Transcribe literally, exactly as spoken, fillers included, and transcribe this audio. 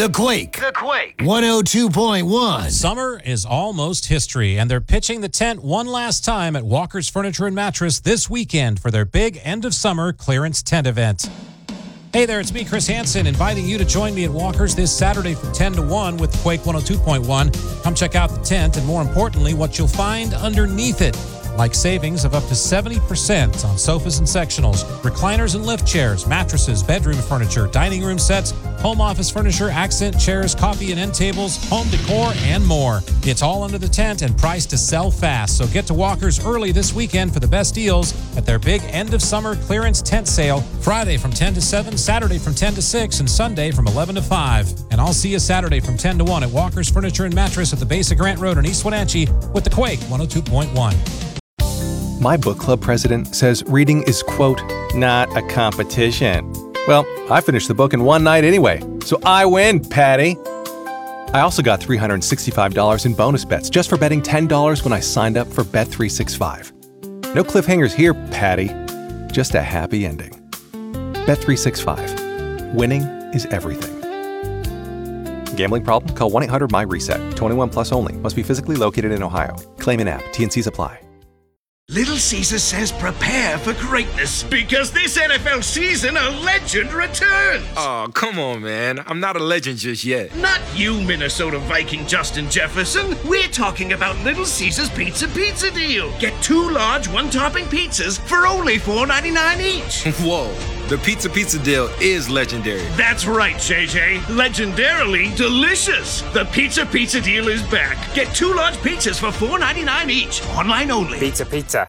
The Quake. The Quake. one oh two point one. Summer is almost history, and they're pitching the tent one last time at Walker's Furniture and Mattress this weekend for their big end-of-summer clearance tent event. Hey there, it's me, Chris Hansen, inviting you to join me at Walker's this Saturday from ten to one with Quake one oh two point one. Come check out the tent and, more importantly, what you'll find underneath it. Like savings of up to seventy percent on sofas and sectionals, recliners and lift chairs, mattresses, bedroom furniture, dining room sets, home office furniture, accent chairs, coffee and end tables, home decor, and more. It's all under the tent and priced to sell fast. So get to Walker's early this weekend for the best deals at their big end-of-summer clearance tent sale, Friday from ten to seven, Saturday from ten to six, and Sunday from eleven to five. And I'll see you Saturday from ten to one at Walker's Furniture and Mattress at the base of Grant Road in East Wenatchee with the Quake one oh two point one. My book club president says reading is, quote, not a competition. Well, I finished the book in one night anyway, so I win, Patty. I also got three hundred sixty-five dollars in bonus bets just for betting ten dollars when I signed up for Bet three sixty-five. No cliffhangers here, Patty. Just a happy ending. Bet three sixty-five. Winning is everything. Gambling problem? Call one eight hundred M Y reset. twenty-one plus only. Must be physically located in Ohio. Claim in app. T and Cs apply. Little Caesar says prepare for greatness, because this N F L season a legend returns. Oh, come on, man. I'm not a legend just yet. Not you, Minnesota Viking Justin Jefferson. We're talking about Little Caesar's Pizza Pizza Deal. Get two large one-topping pizzas for only four ninety-nine each. Whoa, the Pizza Pizza Deal is legendary. That's right, J J. Legendarily delicious. The Pizza Pizza Deal is back. Get two large pizzas for four ninety-nine each. Online only. Pizza Pizza.